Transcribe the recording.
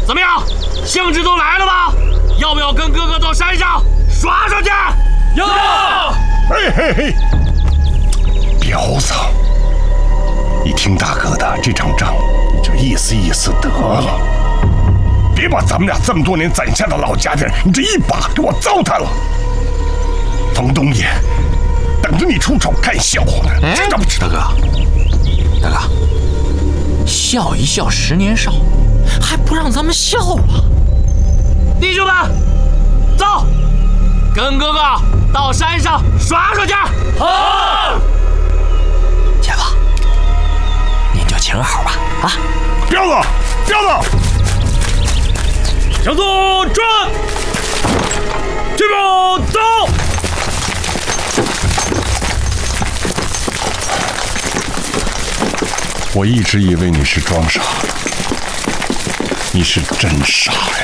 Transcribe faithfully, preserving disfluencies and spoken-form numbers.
怎么样？兴致都来了吧？要不要跟哥哥到山上耍耍去？ 要！ 嘿嘿嘿，彪子，你听大哥的，这场仗你就意思意思得了，别把咱们俩这么多年攒下的老家人，你这一把给我糟蹋了。冯东爷等着你出手看笑话呢，知道不知道？ 大哥，大哥，笑一笑十年少，还不让咱们笑啊？ 弟兄们，走，跟哥哥到山上耍耍去。 好，姐夫，您就请好吧。啊， 彪子，彪子， 向左转，去吧，走。 我一直以为你是装傻的，你是真傻呀！